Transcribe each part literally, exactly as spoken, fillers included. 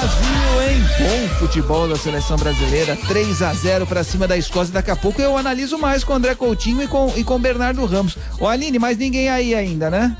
Brasil, hein? Bom futebol da seleção brasileira, três a zero pra cima da Escócia. Daqui a pouco eu analiso mais com o André Coutinho e com, e com o Bernardo Ramos. Ô Aline, mas ninguém aí ainda, né?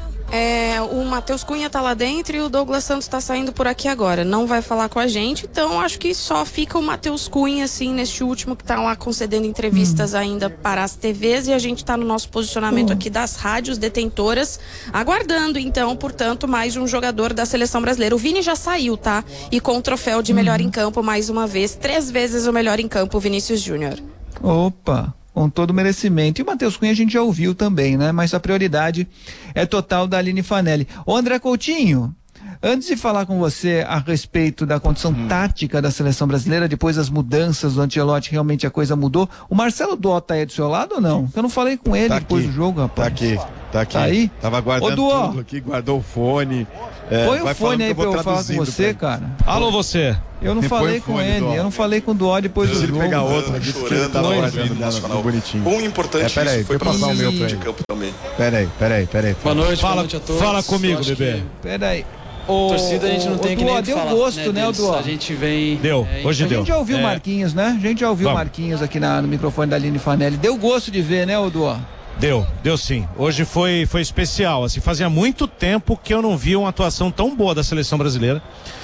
É, o Matheus Cunha tá lá dentro e o Douglas Santos tá saindo por aqui agora. Não vai falar com a gente, então acho que só fica o Matheus Cunha, assim, neste último que tá lá concedendo entrevistas hum. ainda para as T Vs, e a gente tá no nosso posicionamento hum. aqui das rádios detentoras, aguardando, então, portanto, mais um jogador da seleção brasileira. O Vini já saiu, tá? E com o troféu de melhor hum. em campo, mais uma vez, três vezes o melhor em campo, o Vinícius Júnior. Opa! Com todo merecimento. E o Matheus Cunha a gente já ouviu também, né? Mas a prioridade é total da Aline Fanelli. Ô André Coutinho, antes de falar com você a respeito da condição hum. tática da seleção brasileira, depois das mudanças do Ancelotti, realmente a coisa mudou. O Marcelo Duó tá aí do seu lado ou não? Eu não falei com ele tá depois aqui, do jogo, rapaz. Tá aqui, tá aqui. Tá aí? Tava guardando tudo aqui, guardou o fone. É, Põe o fone aí pra eu falar com você, cara. Alô, você. Eu não falei com ele, eu não falei com o Duó depois do jogo. Se ele pegar outro aqui, que ele tava guardando dela, bonitinho. Quão importante é, peraí, isso foi pra passar o meu pra de ele. campo também. Peraí, peraí, peraí. Boa noite, fala, boa noite a todos. Fala comigo, bebê. Peraí. O torcida a gente não tem o que Duó, nem deu falar, gosto, né, né, o Duó? A gente vem... Deu, é, hoje a deu. A gente já ouviu o é. Marquinhos, né? A gente já ouviu o Marquinhos aqui na, no microfone da Aline Fanelli. Deu gosto de ver, né, o Duó? Deu, deu sim. Hoje foi, foi especial. Assim, fazia muito tempo que eu não via uma atuação tão boa da seleção brasileira,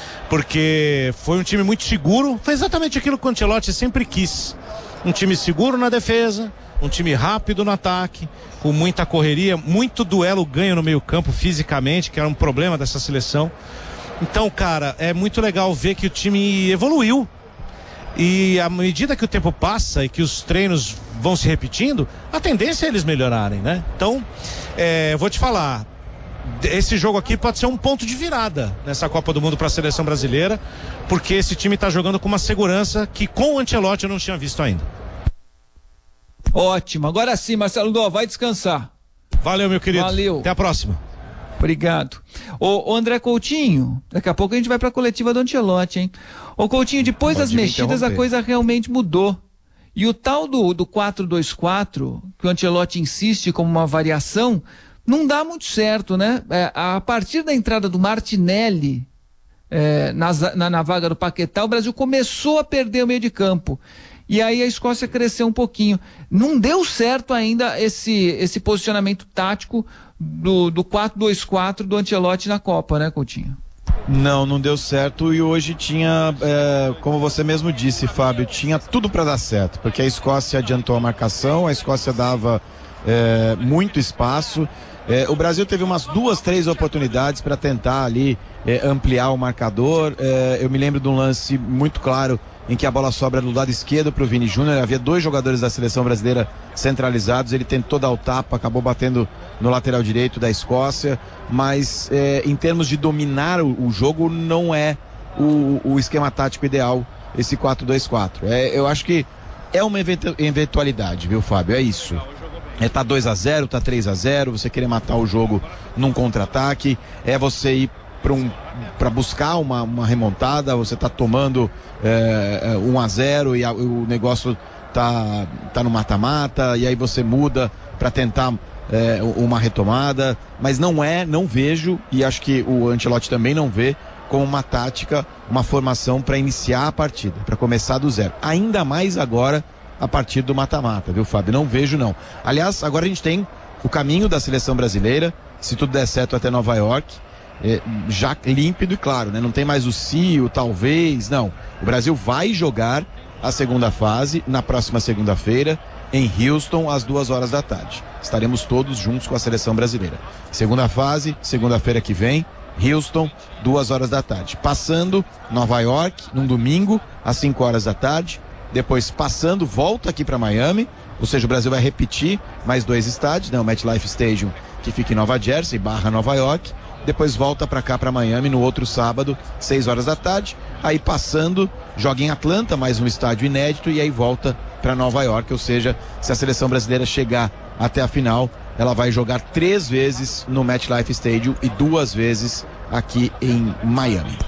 porque foi um time muito seguro. Foi exatamente aquilo que o Ancelotti sempre quis. Um time seguro na defesa, um time rápido no ataque, com muita correria, muito duelo ganho no meio campo fisicamente, que era um problema dessa seleção. Então, cara, é muito legal ver que o time evoluiu. E à medida que o tempo passa e que os treinos vão se repetindo, a tendência é eles melhorarem, né? Então, é, eu vou te falar, esse jogo aqui pode ser um ponto de virada nessa Copa do Mundo para a seleção brasileira, porque esse time está jogando com uma segurança que com o Ancelotti eu não tinha visto ainda. Ótimo, agora sim, Marcelo Duó, vai descansar. Valeu, meu querido. Valeu. Até a próxima. Obrigado. Ô, ô André Coutinho, daqui a pouco a gente vai pra coletiva do Ancelotti, hein? Ô Coutinho, depois Pode das mexidas a coisa realmente mudou. E o tal do, do quatro dois quatro, que o Ancelotti insiste como uma variação, não dá muito certo, né? É, a partir da entrada do Martinelli é, na, na, na vaga do Paquetá, o Brasil começou a perder o meio de campo. E aí a Escócia cresceu um pouquinho. Não deu certo ainda esse, esse posicionamento tático do, do quatro dois quatro do Ancelotti na Copa, né, Coutinho? Não, não deu certo e hoje tinha, é, como você mesmo disse, Fábio, tinha tudo para dar certo, porque a Escócia adiantou a marcação, a Escócia dava é, muito espaço. É, o Brasil teve umas duas, três oportunidades para tentar ali é, ampliar o marcador. É, eu me lembro de um lance muito claro em que a bola sobra do lado esquerdo para o Vini Júnior. Havia dois jogadores da seleção brasileira centralizados, ele tentou dar o tapa, acabou batendo no lateral direito da Escócia, mas é, em termos de dominar o, o jogo, não é o, o esquema tático ideal, esse quatro dois quatro. É, eu acho que é uma eventualidade, viu, Fábio? É isso. É, tá dois a zero, tá três a zero, você querer matar o jogo num contra-ataque, é você ir para um, para buscar uma, uma remontada, você tá tomando é, um a zero e a, o negócio tá, tá no mata-mata, e aí você muda para tentar é, uma retomada, mas não é, não vejo, e acho que o Ancelotti também não vê, como uma tática, uma formação para iniciar a partida, para começar do zero, ainda mais agora a partir do mata-mata, viu, Fábio? Não vejo, não. Aliás, agora a gente tem o caminho da seleção brasileira, se tudo der certo até Nova York, é, já límpido e claro, né? Não tem mais o se, o talvez, não. O Brasil vai jogar a segunda fase na próxima segunda-feira em Houston, às duas horas da tarde. Estaremos todos juntos com a seleção brasileira. Segunda fase, segunda-feira que vem, Houston, duas horas da tarde. Passando Nova York, num domingo, às cinco horas da tarde. Depois passando, volta aqui para Miami, ou seja, o Brasil vai repetir mais dois estádios, né? O MetLife Stadium, que fica em Nova Jersey, barra Nova York. Depois volta para cá, para Miami, no outro sábado, seis horas da tarde. Aí passando, joga em Atlanta, mais um estádio inédito, e aí volta para Nova York. Ou seja, se a seleção brasileira chegar até a final, ela vai jogar três vezes no MetLife Stadium e duas vezes aqui em Miami.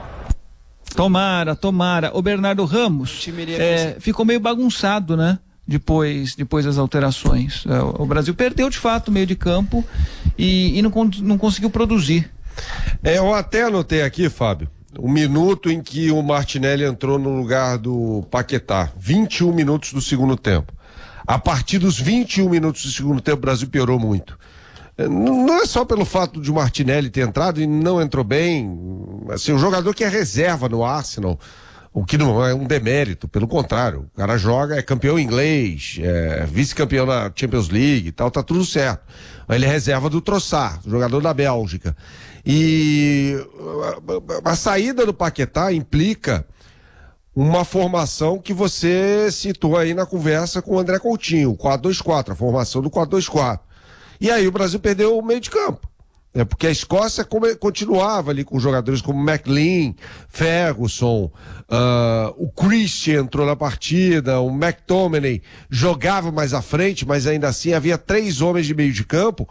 Tomara, tomara. O Bernardo Ramos é, ficou meio bagunçado, né? Depois, depois das alterações. É, o Brasil perdeu de fato o meio de campo e, e não, não conseguiu produzir. É, eu até anotei aqui, Fábio, o minuto em que o Martinelli entrou no lugar do Paquetá. vinte e um minutos do segundo tempo. A partir dos vinte e um minutos do segundo tempo, o Brasil piorou muito. Não é só pelo fato de o Martinelli ter entrado e não entrou bem. Assim, o jogador que é reserva no Arsenal, o que não é um demérito, pelo contrário. O cara joga, é campeão inglês, é vice-campeão da Champions League e tal, tá tudo certo. Ele é reserva do Trossard, jogador da Bélgica. E a, a saída do Paquetá implica uma formação que você citou aí na conversa com o André Coutinho, o quatro dois quatro, a formação do quatro dois quatro. E aí o Brasil perdeu o meio de campo. É porque a Escócia continuava ali com jogadores como McLean, Ferguson, uh, o Christian entrou na partida, o McTominay jogava mais à frente, mas ainda assim havia três homens de meio de campo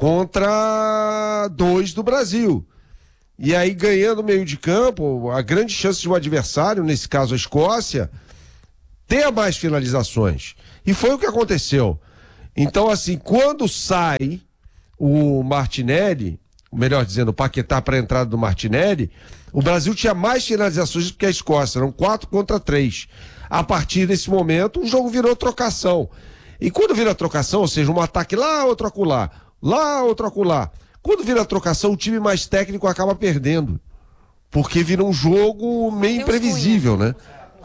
contra dois do Brasil. E aí, ganhando o meio de campo, a grande chance de um adversário, nesse caso a Escócia, ter mais finalizações. E foi o que aconteceu. Então, assim, quando sai o Martinelli, melhor dizendo, o Paquetá para a entrada do Martinelli, o Brasil tinha mais finalizações do que a Escócia, eram quatro contra três. A partir desse momento, o jogo virou trocação. E quando vira trocação, ou seja, um ataque lá, outro acolá, lá, outro acolá, quando vira trocação, o time mais técnico acaba perdendo. Porque vira um jogo meio imprevisível, né?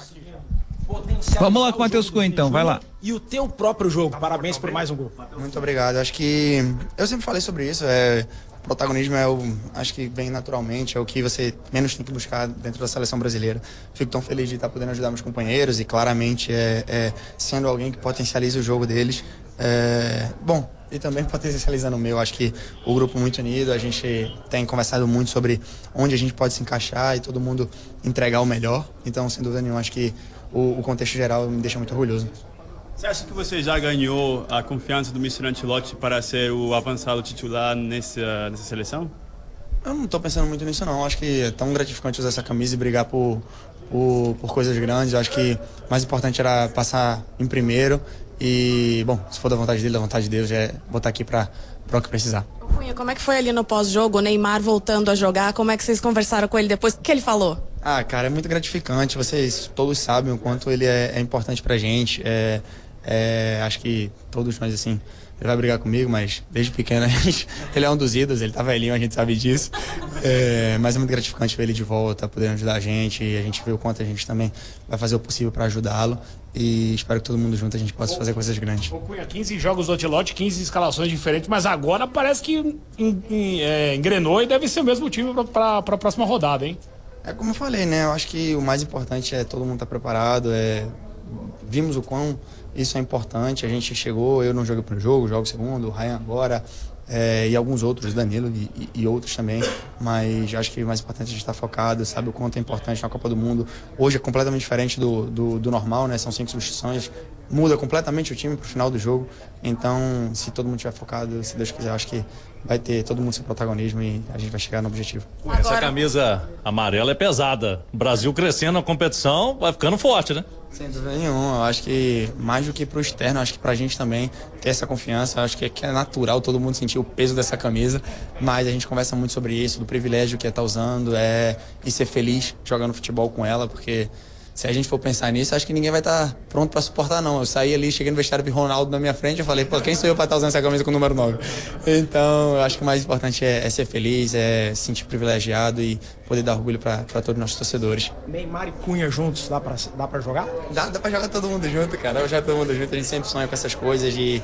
Vamos lá com o Matheus Cunha, então, vai lá. E o teu próprio jogo, parabéns por mais um gol. Muito obrigado, acho que eu sempre falei sobre isso, é, protagonismo é o, acho que vem naturalmente, é o que você menos tem que buscar dentro da seleção brasileira. Fico tão feliz de estar podendo ajudar meus companheiros e claramente é, é sendo alguém que potencializa o jogo deles. É, bom, e também potencializando o meu, acho que o grupo muito unido, a gente tem conversado muito sobre onde a gente pode se encaixar e todo mundo entregar o melhor, então sem dúvida nenhuma acho que o, o contexto geral me deixa muito orgulhoso. Você acha que você já ganhou a confiança do mister Ancelotti para ser o avançado titular nessa, nessa seleção? Eu não estou pensando muito nisso não, acho que é tão gratificante usar essa camisa e brigar por, por, por coisas grandes, eu acho que o mais importante era passar em primeiro e, bom, se for da vontade dele, da vontade de Deus, é botar aqui para o que precisar. Cunha, como é que foi ali no pós-jogo, o Neymar voltando a jogar, como é que vocês conversaram com ele depois, o que ele falou? Ah, cara, é muito gratificante, vocês todos sabem o quanto ele é, é importante pra gente, é, é, acho que todos nós, assim, ele vai brigar comigo, mas desde pequeno a gente, ele é um dos ídolos, ele tá velhinho, a gente sabe disso, é, mas é muito gratificante ver ele de volta, podendo ajudar a gente, e a gente vê o quanto a gente também vai fazer o possível para ajudá-lo, e espero que todo mundo junto a gente possa fazer coisas grandes. O Cunha, quinze jogos do Ancelotti, quinze escalações diferentes, mas agora parece que en, en, é, engrenou e deve ser o mesmo time para a próxima rodada, hein? É como eu falei, né? Eu acho que o mais importante é todo mundo estar preparado. É... Vimos o quão isso é importante. A gente chegou, eu não joguei para o jogo, jogo segundo, o Ryan agora, é... e alguns outros, Danilo e, e, e outros também. Mas acho que o mais importante é a gente estar focado, sabe o quanto é importante na Copa do Mundo. Hoje é completamente diferente do, do, do normal, né? São cinco substituições. Muda completamente o time para o final do jogo. Então, se todo mundo estiver focado, se Deus quiser, acho que vai ter todo mundo seu protagonismo e a gente vai chegar no objetivo. Agora... Essa camisa amarela é pesada. O Brasil crescendo na competição, vai ficando forte, né? Sem dúvida nenhuma. Eu acho que mais do que pro externo, acho que pra gente também ter essa confiança. Eu acho que é, que é natural todo mundo sentir o peso dessa camisa, mas a gente conversa muito sobre isso, do privilégio que é estar usando, é, e ser feliz jogando futebol com ela, porque se a gente for pensar nisso, acho que ninguém vai estar pronto para suportar, não. Eu saí ali, cheguei no vestiário, vi Ronaldo na minha frente, eu falei, pô, quem sou eu para estar usando essa camisa com o número nove? Então, eu acho que o mais importante é, é ser feliz, é se sentir privilegiado e poder dar orgulho para todos os nossos torcedores. Neymar e Cunha juntos, dá para dá pra jogar? Dá, dá para jogar todo mundo junto, cara. Eu já todo mundo junto, a gente sempre sonha com essas coisas e,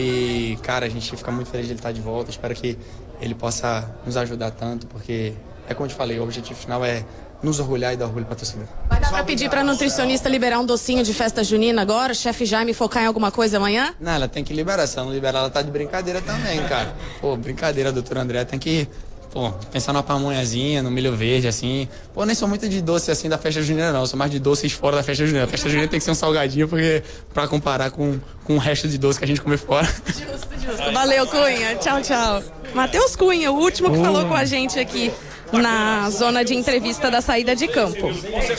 e, cara, a gente fica muito feliz de ele estar de volta. Espero que ele possa nos ajudar tanto, porque, é como eu te falei, o objetivo final é nos orgulhar e dar orgulho para a torcida. Vai dar para pedir para a nutricionista liberar um docinho de festa junina agora? O chefe Jaime focar em alguma coisa amanhã? Não, ela tem que liberar. Se ela não liberar, ela tá de brincadeira também, cara. Pô, brincadeira, doutor André. Tem que, pô, pensar numa pamonhazinha, no milho verde, assim. Pô, nem sou muito de doce, assim, da festa junina, não. Eu sou mais de doces fora da festa junina. A festa junina tem que ser um salgadinho, porque pra comparar com, com o resto de doce que a gente come fora. Justo, justo. Valeu, Cunha. Tchau, tchau. Matheus Cunha, o último que oh. falou com a gente aqui na zona de entrevista da saída de campo.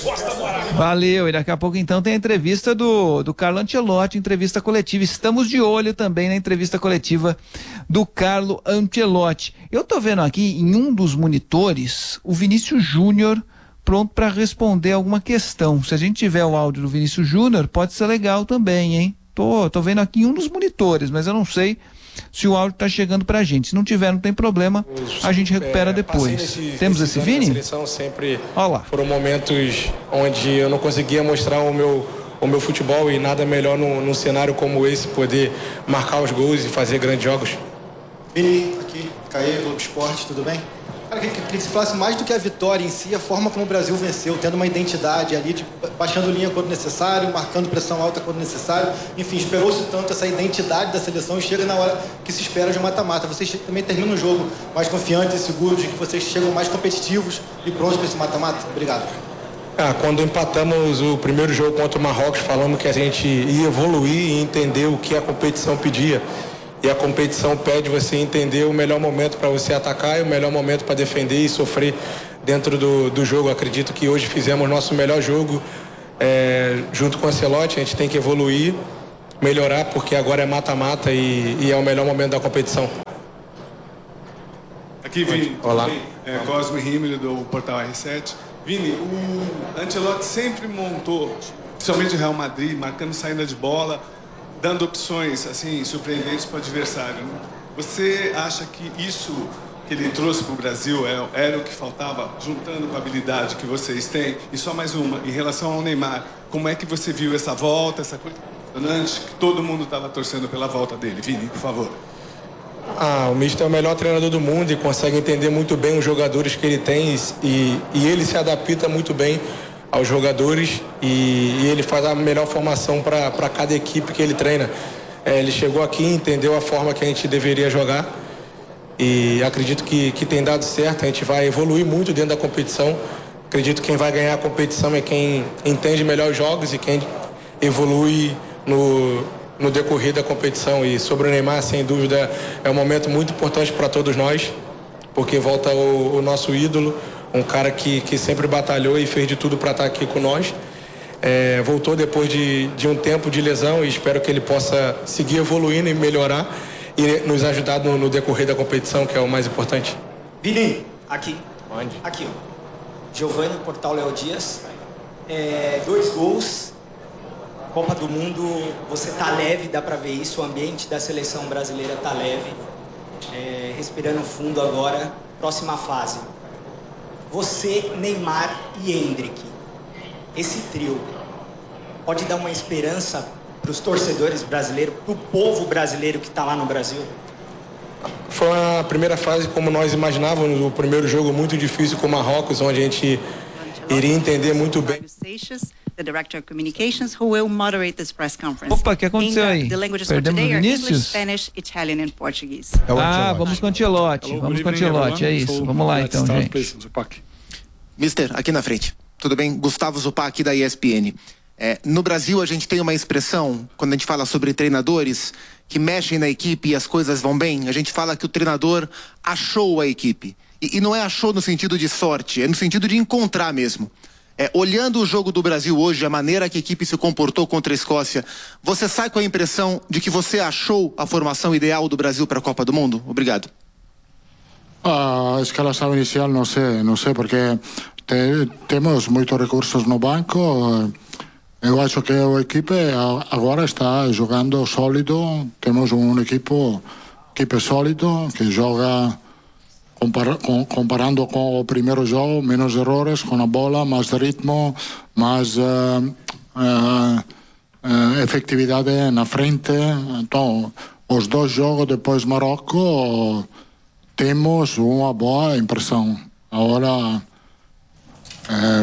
Valeu, e daqui a pouco então tem a entrevista do, do Carlo Ancelotti, entrevista coletiva. Estamos de olho também na entrevista coletiva do Carlo Ancelotti. Eu tô vendo aqui em um dos monitores o Vinícius Júnior pronto para responder alguma questão. Se a gente tiver o áudio do Vinícius Júnior, pode ser legal também, hein? Tô, tô vendo aqui em um dos monitores, mas eu não sei se o áudio está chegando pra gente. Se não tiver, não tem problema, a gente recupera é, depois. Nesse, Temos esse Vini? Seleção sempre Olha lá. Foram momentos onde eu não conseguia mostrar o meu, o meu futebol e nada melhor num, num cenário como esse, poder marcar os gols e fazer grandes jogos. Vini, aqui, Caê, Globo Esporte, tudo bem? Cara, queria que você falasse mais do que a vitória em si, a forma como o Brasil venceu, tendo uma identidade ali, de, baixando linha quando necessário, marcando pressão alta quando necessário. Enfim, esperou-se tanto essa identidade da seleção e chega na hora que se espera de um mata-mata. Vocês também terminam o jogo mais confiantes e seguros de que vocês chegam mais competitivos e prontos para esse mata-mata? Obrigado. Ah, quando empatamos o primeiro jogo contra o Marrocos, falamos que a gente ia evoluir e entender o que a competição pedia. E a competição pede você entender o melhor momento para você atacar e o melhor momento para defender e sofrer dentro do, do jogo. Acredito que hoje fizemos nosso melhor jogo é, junto com o Ancelotti. A gente tem que evoluir, melhorar, porque agora é mata-mata e, e é o melhor momento da competição. Aqui, Vini. Olá. É, Cosme Rímel, do Portal R sete. Vini, o Ancelotti sempre montou, principalmente o Real Madrid, marcando saída de bola, dando opções assim surpreendentes para o adversário. Né? Você acha que isso que ele trouxe para o Brasil é, era o que faltava, juntando com a habilidade que vocês têm? E só mais uma, em relação ao Neymar, como é que você viu essa volta, essa coisa impressionante, que todo mundo estava torcendo pela volta dele? Vini, por favor. Ah, o Mister é o melhor treinador do mundo e consegue entender muito bem os jogadores que ele tem e, e ele se adapta muito bem aos jogadores e, e ele faz a melhor formação para cada equipe que ele treina. É, ele chegou aqui, entendeu a forma que a gente deveria jogar e acredito que, que tem dado certo. A gente vai evoluir muito dentro da competição. Acredito que quem vai ganhar a competição é quem entende melhor os jogos e quem evolui no, no decorrer da competição. E sobre o Neymar, sem dúvida, é um momento muito importante para todos nós, porque volta o, o nosso ídolo, um cara que, que sempre batalhou e fez de tudo para estar aqui com nós. É, voltou depois de, de um tempo de lesão e espero que ele possa seguir evoluindo e melhorar e nos ajudar no, no decorrer da competição, que é o mais importante. Vini, aqui. Onde? Aqui, ó. Giovanni, Portal Léo Dias. É, dois gols. Copa do Mundo, você tá leve, dá pra ver isso. O ambiente da seleção brasileira tá leve. É, respirando fundo agora. Próxima fase. Você, Neymar e Endrick. Esse trio pode dar uma esperança para os torcedores brasileiros, para o povo brasileiro que está lá no Brasil? Foi a primeira fase como nós imaginávamos, o primeiro jogo muito difícil com o Marrocos, onde a gente iria entender muito bem. The Director of Communications, who will moderate this press conference. Opa, o que aconteceu aí? The languages Perdemos for today o are Vinícius? English, Spanish, Italian and Portuguese. É ah, vamos com o Ancelotti. Vamos com o Ancelotti, é isso. Vamos lá então, gente. Mister, aqui na frente. Tudo bem? Gustavo Zupac, aqui da E S P N. É, no Brasil, a gente tem uma expressão, quando a gente fala sobre treinadores que mexem na equipe e as coisas vão bem, a gente fala que o treinador achou a equipe. E, e não é achou no sentido de sorte, é no sentido de encontrar mesmo. É, olhando o jogo do Brasil hoje, a maneira que a equipe se comportou contra a Escócia, você sai com a impressão de que você achou a formação ideal do Brasil para a Copa do Mundo? Obrigado. A escalação inicial não sei, não sei porque te, temos muitos recursos no banco. Eu acho que a equipe agora está jogando sólido. Temos um equipe, equipe sólido que joga compara, com, comparando com o primeiro jogo, menos errores com a bola, mais ritmo, mais uh, uh, uh, efetividade na frente. Então, os dois jogos depois Marrocos temos uma boa impressão. Agora, eh,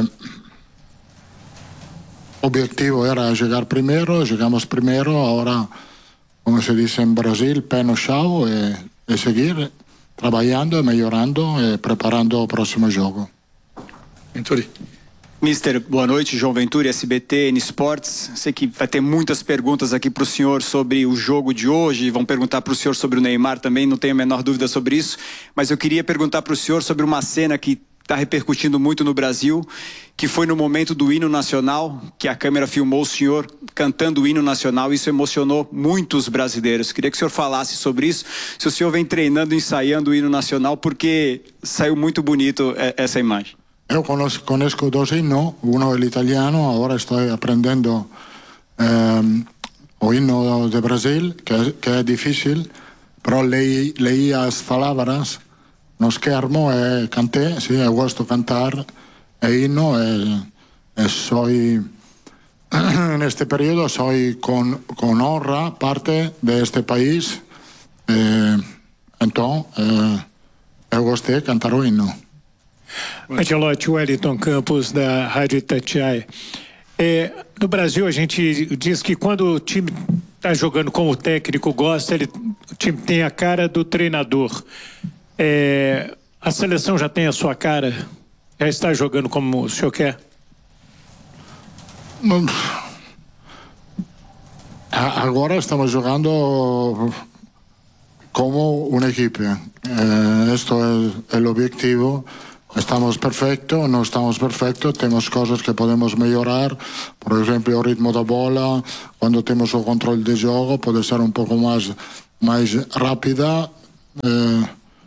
o objetivo era chegar primeiro, chegamos primeiro, agora, como se diz em Brasil, pé no chão e, e seguir trabalhando, melhorando e preparando o próximo jogo. Venturi. Mister, boa noite, João Venturi, S B T N Sports. Sei que vai ter muitas perguntas aqui para o senhor sobre o jogo de hoje, vão perguntar para o senhor sobre o Neymar também, não tenho a menor dúvida sobre isso, mas eu queria perguntar para o senhor sobre uma cena que está repercutindo muito no Brasil, que foi no momento do hino nacional, que a câmera filmou o senhor cantando o hino nacional, isso emocionou muitos brasileiros. Queria que o senhor falasse sobre isso, se o senhor vem treinando, ensaiando o hino nacional, porque saiu muito bonito essa imagem. eu conozco, conozco dos himnos, uno é italiano, agora estou aprendendo um, o himno de Brasil, que, que é difícil, però leí, leí as palavras no schermo e cantei, sì, eu gosto de cantar e himno e, e soy, en este periodo soy con, con honra parte de este país, e, então e, eu gostei de cantar o himno. Ancelotti, Wellington Campos, da Rádio Itatiaia. É, no Brasil, a gente diz que quando o time está jogando como o técnico gosta, ele, o time tem a cara do treinador. É, a seleção já tem a sua cara? Já está jogando como o senhor quer? Agora estamos jogando como una equipe. Eh, esto es el objetivo. Estamos perfectos, no estamos perfectos, tenemos cosas que podemos mejorar, por ejemplo, el ritmo de bola, cuando tenemos el control de juego, puede ser un poco más, más rápida. Eh,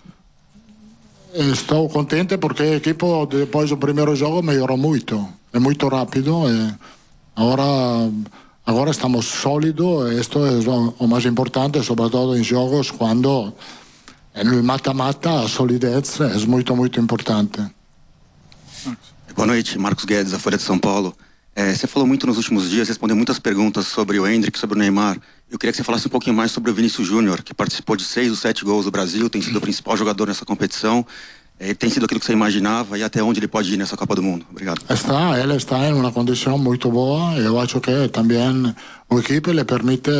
estou contente porque o equipo, depois do primeiro jogo, melhorou muito, é muito rápido, e agora, agora estamos sólidos, isto é o mais importante, sobretudo em jogos, quando no mata-mata a solidez é muito, muito importante. Boa noite, Marcos Guedes, da Folha de São Paulo. É, você falou muito nos últimos dias, respondeu muitas perguntas sobre o Endrick, sobre o Neymar. Eu queria que você falasse um pouquinho mais sobre o Vinícius Júnior, que participou de seis dos sete gols do Brasil, tem sido o principal jogador nessa competição. É, tem sido aquilo que você imaginava e até onde ele pode ir nessa Copa do Mundo? Obrigado. Está, ele está em uma condição muito boa. Eu acho que também o equipe lhe permite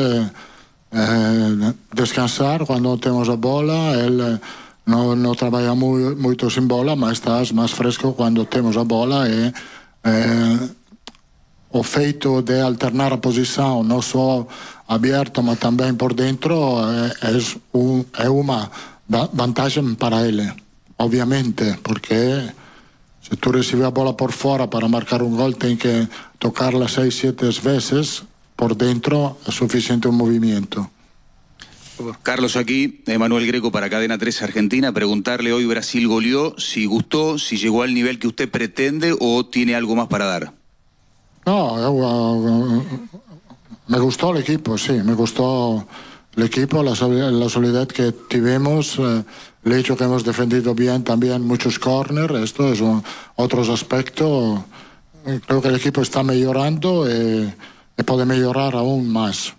Eh, descansar quando temos a bola. Ele não, não trabalha mu muito sem bola, mas está mais fresco quando temos a bola, e eh, o feito de alternar a posição, não só aberto, mas também por dentro, é, é, um, é uma vantagem para ele, obviamente, porque se tu recebes a bola por fora para marcar um gol, tem que tocarla seis, sete vezes. Por dentro es suficiente un movimiento. Carlos, aquí, Emanuel Greco para Cadena tres Argentina. Preguntarle, hoy Brasil goleó, si gustó, si llegó al nivel que usted pretende o tiene algo más para dar. No, yo, uh, me gustó el equipo, sí, me gustó el equipo, la, la solidez que tuvimos, uh, el hecho que hemos defendido bien también muchos corners, esto es un, otros aspectos. Creo que el equipo está mejorando y e pode melhorar aún mais.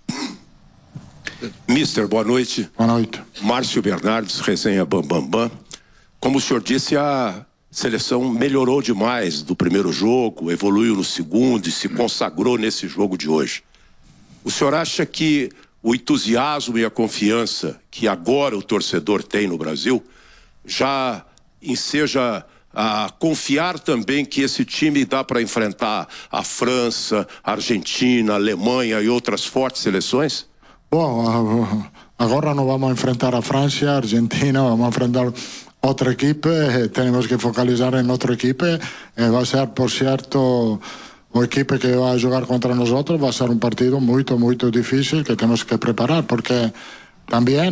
Mister, boa noite. Boa noite. Márcio Bernardes, resenha Bam Bam Bam. Como o senhor disse, a seleção melhorou demais do primeiro jogo, evoluiu no segundo e se consagrou nesse jogo de hoje. O senhor acha que o entusiasmo e a confiança que agora o torcedor tem no Brasil já enseja a confiar também que esse time dá para enfrentar a França, a Argentina, a Alemanha e outras fortes seleções? Bom, agora não vamos enfrentar a França, a Argentina, vamos enfrentar outra equipe, temos que focalizar em outra equipe, vai ser, por certo, a equipe que vai jogar contra nós, vai ser um partido muito, muito difícil que temos que preparar, porque também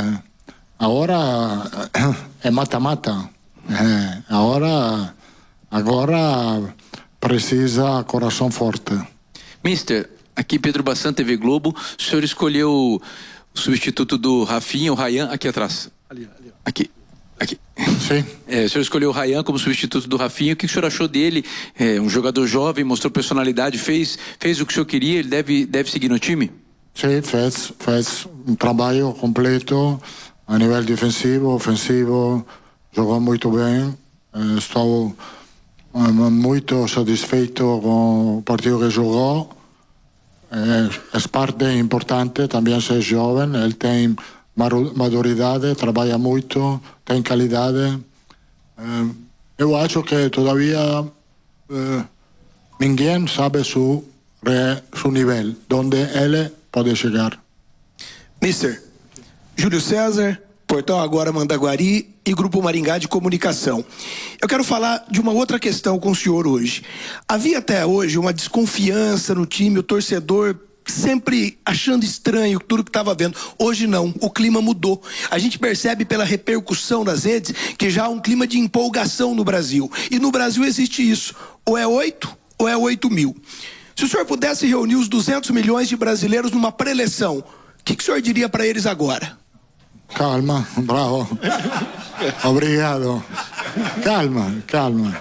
agora é mata-mata. É, agora, agora precisa coração forte. Mister, aqui Pedro Bassan, T V Globo. O senhor escolheu o substituto do Rafinha, o Ryan, aqui atrás. Ali, ali. Aqui, aqui. Sim. É, o senhor escolheu o Ryan como substituto do Rafinha. O que o senhor achou dele? É, um jogador jovem, mostrou personalidade, fez, fez o que o senhor queria, ele deve, deve seguir no time? Sim, fez, fez um trabalho completo a nível defensivo, ofensivo. Jogou muito bem, estou muito satisfeito com o partido que jogou. É parte importante também ser jovem, ele tem maturidade, trabalha muito, tem qualidade. Eu acho que todavia ninguém sabe seu su nível, onde ele pode chegar. Mister Júlio César, Portal Agora Mandaguari e Grupo Maringá de Comunicação. Eu quero falar de uma outra questão com o senhor hoje. Havia até hoje uma desconfiança no time, o torcedor sempre achando estranho tudo que estava vendo. Hoje não, o clima mudou. A gente percebe pela repercussão das redes que já há um clima de empolgação no Brasil. E no Brasil existe isso. Ou é oito, ou é oito mil. Se o senhor pudesse reunir os duzentos milhões de brasileiros numa pré-eleição, o que, que o senhor diria para eles agora? Calma, bravo. Obrigado. Calma, calma.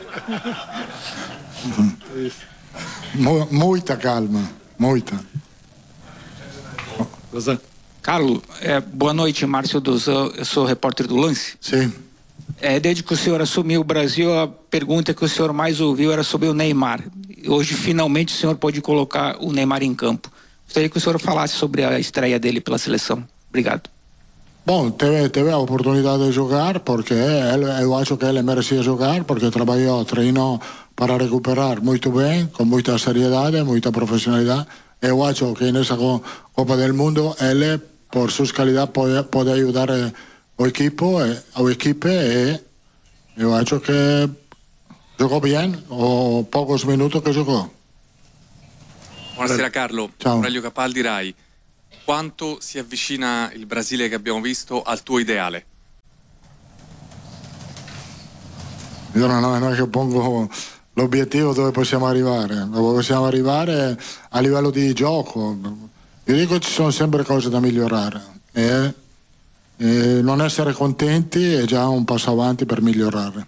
Mu- muita calma, muita. Carlos, é, boa noite, Márcio Duzan, eu sou repórter do Lance. Sim. É, desde que o senhor assumiu o Brasil, a pergunta que o senhor mais ouviu era sobre o Neymar. Hoje, finalmente, o senhor pode colocar o Neymar em campo. Gostaria que o senhor falasse sobre a estreia dele pela seleção. Obrigado. Bom, teve, teve a oportunidade de jogar, porque ele, eu acho que ele merecia jogar, porque trabalhou, treinou para recuperar muito bem, com muita seriedade, muita profissionalidade. Eu acho que nessa Copa do Mundo, ele, por suas qualidades, pode, pode ajudar eh, o equipo, eh, a equipe, e eu acho que jogou bem, os poucos minutos que jogou. Buonasera Carlo, Ciao. Aurelio Capaldi, Rai. Quanto si avvicina il Brasile che abbiamo visto al tuo ideale? Io non, non è che pongo l'obiettivo dove possiamo arrivare, dove possiamo arrivare a livello di gioco. Io dico che ci sono sempre cose da migliorare e, e non essere contenti è già un passo avanti per migliorare.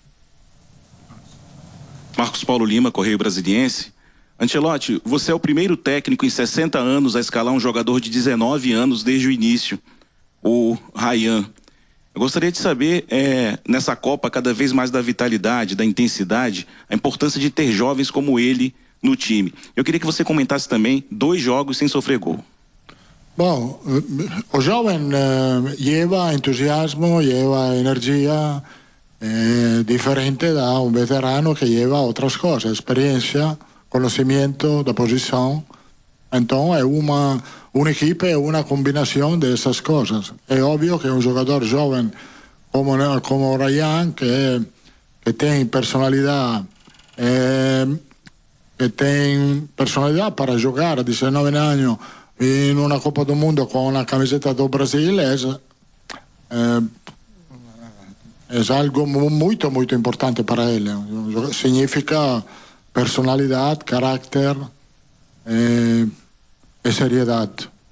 Marcos Paulo Lima, Correio Brasiliense. Ancelotti, você é o primeiro técnico em sessenta anos a escalar um jogador de dezenove anos desde o início, o Ryan. Eu gostaria de saber, é, nessa Copa, cada vez mais da vitalidade, da intensidade, a importância de ter jovens como ele no time. Eu queria que você comentasse também dois jogos sem sofrer gol. Bom, o jovem eh, lleva entusiasmo, lleva energia eh, diferente da um veterano que lleva outras coisas, experiência, conhecimento da posição. Então é uma, uma equipe, é uma combinação dessas coisas. É óbvio que um jogador jovem como, como o Ryan, que, que tem personalidade, é, que tem personalidade para jogar a dezenove anos em uma Copa do Mundo com a camiseta do Brasil, é, é, é algo muito, muito importante para ele. Significa personalidade, caráter eh, y seriedad.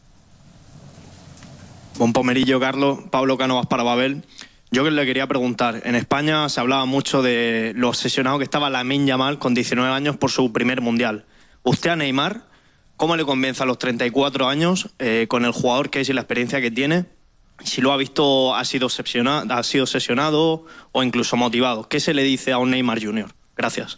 Buen pomerillo, Carlos. Pablo Cánovas para Babel. Yo que le quería preguntar, en España se hablaba mucho de lo obsesionado que estaba Lamine Yamal con diecinueve años por su primer mundial. Usted a Neymar, ¿cómo le convence a los treinta y cuatro años eh, con el jugador que es y la experiencia que tiene? Si lo ha visto, ha sido obsesionado, ha sido obsesionado o incluso motivado. ¿Qué se le dice a un Neymar junior? Gracias.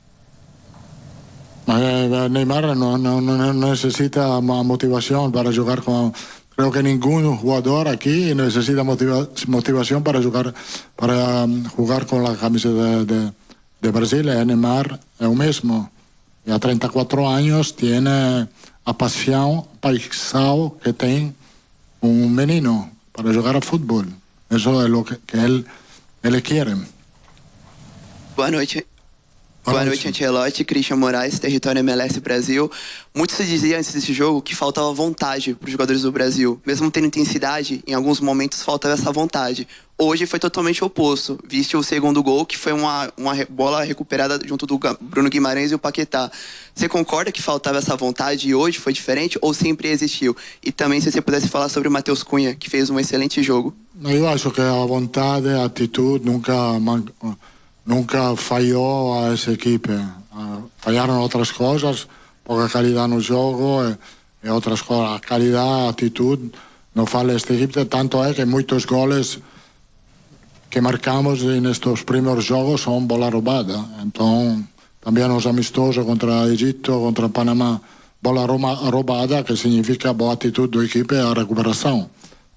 Neymar no, no, no necesita motivación para jugar con... Creo que ningún jugador aquí necesita motiva, motivación para jugar, para um, jugar con la camiseta de, de, de Brasil. Neymar es el mismo. Y a treinta y cuatro años tiene a pasión, paixão que tiene un menino para jugar a fútbol. Eso es lo que, que él, él quiere. Boa noite. Boa noite, Ancelotti, Christian Moraes, Território M L S Brasil. Muito se dizia antes desse jogo que faltava vontade para os jogadores do Brasil. Mesmo tendo intensidade, em alguns momentos faltava essa vontade. Hoje foi totalmente oposto. Viste o segundo gol, que foi uma, uma bola recuperada junto do Bruno Guimarães e o Paquetá. Você concorda que faltava essa vontade e hoje foi diferente ou sempre existiu? E também se você pudesse falar sobre o Matheus Cunha, que fez um excelente jogo. Eu acho que a vontade, a atitude nunca... Nunca falhou a essa equipe. Uh, falharam outras coisas, pouca qualidade no jogo e, e outras coisas. A qualidade, a atitude, não falha esta equipe. Tanto é que muitos goles que marcamos nestes primeiros jogos são bola roubada. Então, também os amistosos contra o Egito, contra o Panamá, bola roubada, que significa boa atitude da equipe e a recuperação.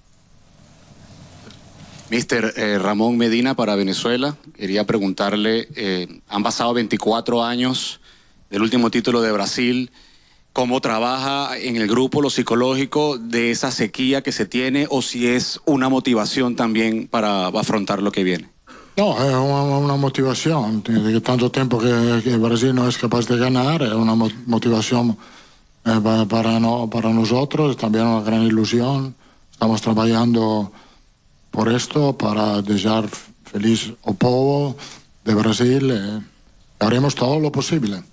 Mister eh, Ramón Medina para Venezuela, quería preguntarle, eh, han pasado veinticuatro años del último título de Brasil, ¿cómo trabaja en el grupo lo psicológico de esa sequía que se tiene o si es una motivación también para afrontar lo que viene? No, es una, una motivación, de tanto tiempo que, que Brasil no es capaz de ganar, es una motivación eh, para, para, no, para nosotros también una gran ilusión. Estamos trabajando por esto para dejar feliz al pueblo de Brasil. Eh, haremos todo lo posible.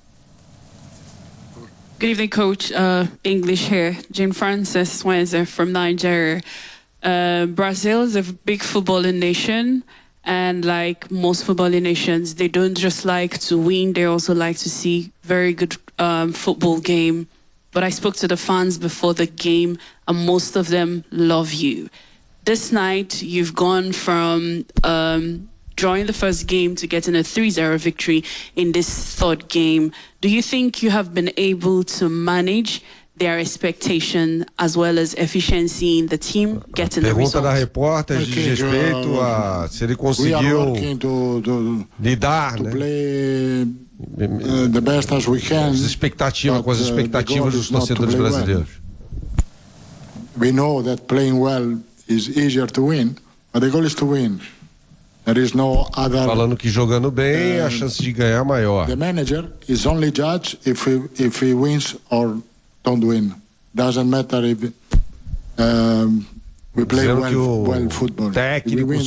Good evening, Coach. Uh, English here. Jane Francis Wenzer from Nigeria. Uh, Brazil is a big footballing nation, and like most footballing nations, they don't just like to win, they also like to see very good um, football game. But I spoke to the fans before the game, and most of them love you. This night, you've gone from um, drawing the first game to getting a three zero victory in this third game. Do you think you have been able to manage their expectation as well as efficiency in the team getting the Pergunta result? da repórter diz respeito a se ele conseguiu To, to, lidar, to né? play, uh, the best as we can, As expectativas, com as expectativas dos torcedores brasileiros. We know that playing well is easier to win, but the goal is to win. There is no other. Falando que jogando bem, a chance de ganhar é maior. The manager is only judge if he, if he wins or don't win. Doesn't matter if um, we play Dizendo well, que o well football. técnico